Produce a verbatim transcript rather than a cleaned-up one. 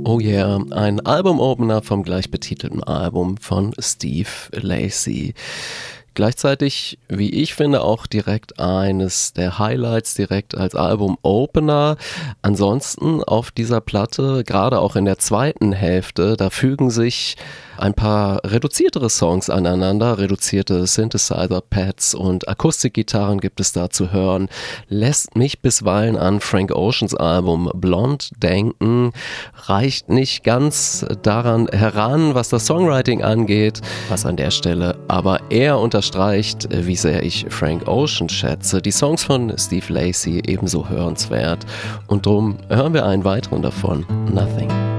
Oh yeah, ein Albumopener vom gleichbetitelten Album von Steve Lacy. Gleichzeitig, wie ich finde, auch direkt eines der Highlights direkt als Album-Opener. Ansonsten auf dieser Platte, gerade auch in der zweiten Hälfte, da fügen sich ein paar reduziertere Songs aneinander, reduzierte Synthesizer-Pads und Akustikgitarren gibt es da zu hören. Lässt mich bisweilen an Frank Oceans Album Blonde denken, reicht nicht ganz daran heran, was das Songwriting angeht, was an der Stelle aber eher unterstreicht, wie sehr ich Frank Ocean schätze. Die Songs von Steve Lacy ebenso hörenswert und drum hören wir einen weiteren davon, Nothing.